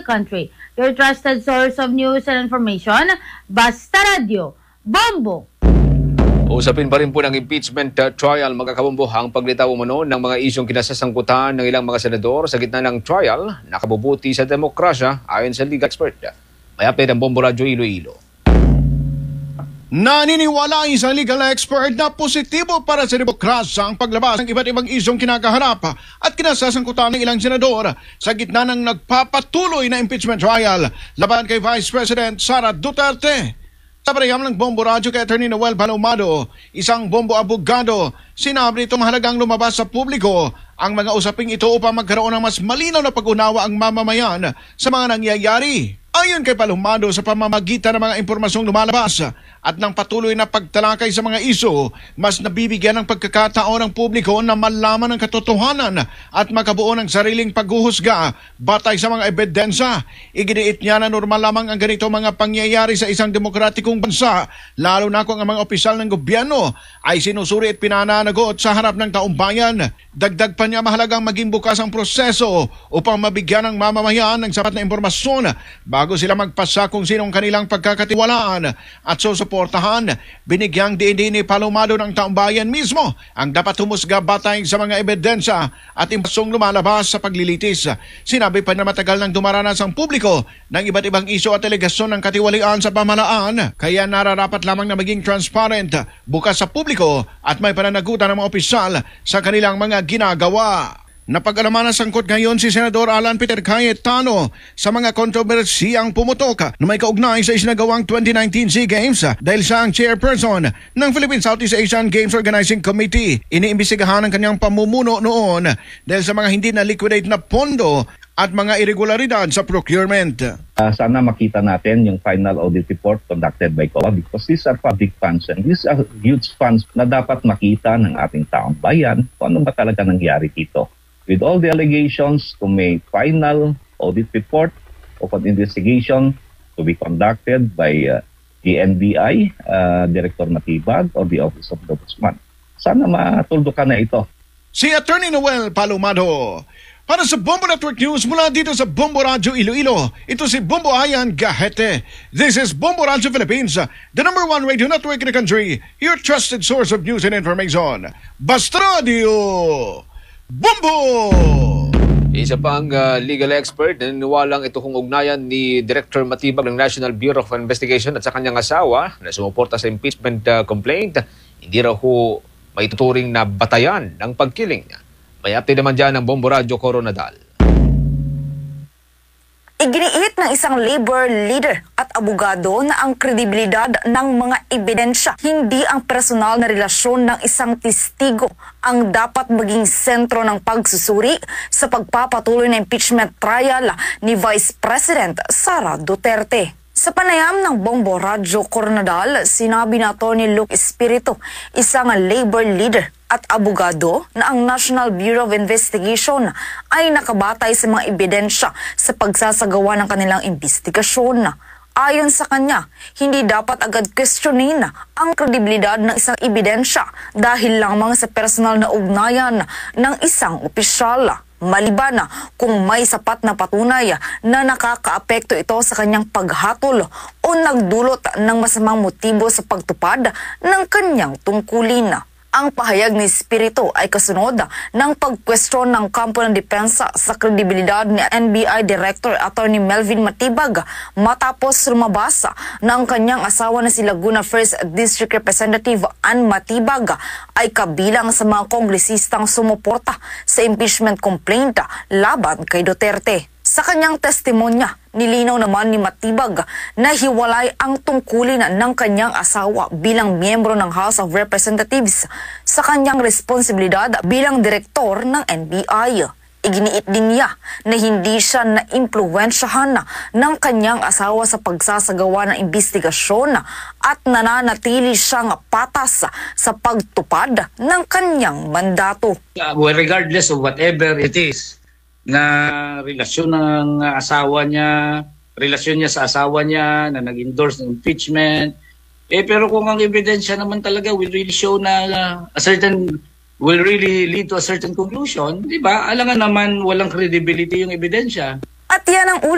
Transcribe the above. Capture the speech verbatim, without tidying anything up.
country. Your trusted source of news and information, Basta Radio, Bombo! Usapin pa rin po ng impeachment uh, trial, magkakabombo ang paglitaw umano ng mga isyong kinasasangkutan ng ilang mga senador sa gitna ng trial, nakabubuti sa demokrasya ayon sa legal expert. May update ang Bombo Radio Iloilo. Naniniwala ang isang legal expert na positibo para sa demokrasya ang paglabas ng iba't ibang isyong kinakaharap at kinasasangkutan ng ilang senador sa gitna ng nagpapatuloy na impeachment trial laban kay Vice President Sara Duterte. Sa pareham ng Bombo Radio kay Attorney Noel Palomado, isang bombo abogado, sinabi nito mahalagang lumabas sa publiko ang mga usaping ito upang magkaroon ng mas malinaw na pag-unawa ang mamamayan sa mga nangyayari. Ayon kay Palomado, sa pamamagitan ng mga impormasyong lumalabas at ng patuloy na pagtalakay sa mga iso, mas nabibigyan ng pagkakataon ng publiko na malaman ang katotohanan at makabuo ng sariling paghuhusga batay sa mga ebidensya. Iginiit niya na normal lamang ang ganito mga pangyayari sa isang demokratikong bansa, lalo na kung ang mga opisyal ng gobyerno ay sinusuri at pinananagot sa harap ng taong bayan. Dagdag pa niya, mahalagang maging bukas ang proseso upang mabigyan ng mamamayan ng sapat na impormasyon bago sila magpasa kung sinong kanilang pagkakatiwalaan at susuportahan. Binigyang diin ni Palomado ng taong bayan mismo ang dapat humusga batay sa mga ebidensya at impasong lumalabas sa paglilitis. Sinabi pa na matagal nang dumaranas ang publiko ng iba't ibang isyo at delegasyon ng katiwalian sa pamahalaan, kaya nararapat lamang na maging transparent, bukas sa publiko at may pananagutan ng mga opisyal sa kanilang mga ginagawa. Napag-alaman na sangkot ngayon si Senador Alan Peter Cayetano sa mga kontrobersiyang pumutok na may kaugnay sa isinagawang twenty nineteen SEA Games dahil siya ang chairperson ng Philippine Southeast Asian Games Organizing Committee. Iniimbestigahan ang kanyang pamumuno noon dahil sa mga hindi na-liquidate na pondo at mga irregularidad sa procurement. Uh, sana makita natin yung final audit report conducted by C O A because these are public funds and these are huge funds na dapat makita ng ating taong bayan kung ano ba talaga nangyari dito. With all the allegations, to make final audit report of an investigation to be conducted by uh, the N B I, uh, Director Matibag, or the Office of the Ombudsman. Sana matuldukan na ito. Si Attorney Noel Palomado. Para sa Bombo Network News mula dito sa Bombo Radio Iloilo, ito si Bombo Ayan Gahete. This is Bombo Radio Philippines, the number one radio network in the country, your trusted source of news and information. Basta Radio Bombo! Isa pang uh, legal expert na niniwalang ito kung ugnayan ni Director Matibag ng National Bureau of Investigation at sa kanyang asawa na sumuporta sa impeachment uh, complaint, hindi raw ho maituturing na batayan ng pagkiling. May update naman dyan ng Bombo Radio Coronadal. Iginiit ng isang labor leader at abogado na ang kredibilidad ng mga ebidensya, hindi ang personal na relasyon ng isang testigo ang dapat maging sentro ng pagsusuri sa pagpapatuloy na impeachment trial ni Vice President Sara Duterte. Sa panayam ng Bombo Radio Coronadal, sinabi na Attorney Luke Espiritu, isang labor leader at abogado, na ang National Bureau of Investigation ay nakabatay sa mga ebidensya sa pagsasagawa ng kanilang investigasyon. Ayon sa kanya, hindi dapat agad questionin ang kredibilidad ng isang ebidensya dahil lamang sa personal na ugnayan ng isang opisyal. Maliban na kung may sapat na patunay na nakakaapekto ito sa kanyang paghatol o nagdulot ng masamang motibo sa pagtupad ng kanyang tungkulin. Ang pahayag ni Espiritu ay kasunod ng pagkwestiyon ng kampo ng depensa sa kredibilidad ni N B I Director Attorney Melvin Matibag matapos lumabas na ang kanyang asawa na si Laguna First District Representative Ann Matibag ay kabilang sa mga kongresistang sumuporta sa impeachment complaint laban kay Duterte. Sa kanyang testimonya, nilinaw naman ni Matibag na hiwalay ang tungkulin ng kanyang asawa bilang miyembro ng House of Representatives sa kanyang responsibilidad bilang direktor ng N B I. Iginiit din niya na hindi siya naimpluwensyahan ng kanyang asawa sa pagsasagawa ng investigasyon at nananatili siyang patas sa pagtupad ng kanyang mandato. Uh, well, regardless of whatever it is, na relasyon ng asawa niya, relasyon niya sa asawa niya na nag-endorse ng impeachment. Eh pero kung ang ebidensya naman talaga will really show na uh, a certain, will really lead to a certain conclusion, di ba? Alangan naman walang credibility yung ebidensya. At yan ang